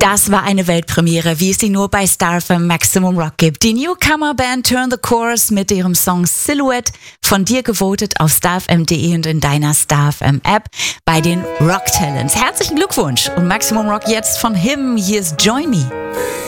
Das war eine Weltpremiere, wie es sie nur bei Star FM Maximum Rock gibt. Die Newcomer-Band Turn the Chorus mit ihrem Song Silhouette, von dir gewotet auf starfm.de und in deiner Star FM App bei den Rock Talents. Herzlichen Glückwunsch und Maximum Rock jetzt von Him. Hier ist Join Me.